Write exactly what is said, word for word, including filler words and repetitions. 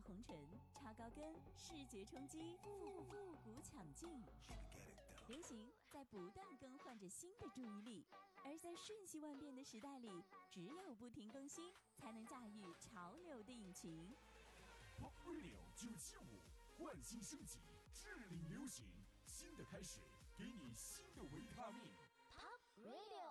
红唇、超高跟、视觉冲击、复复古抢镜。流行在不断更换着新的注意力，而在瞬息万变的时代里，只有不停更新，才能驾驭潮流的引擎。 Pop Radio 九七五焕新升级，致力流行，新的开始，给你新的维他命。 Pop Radio。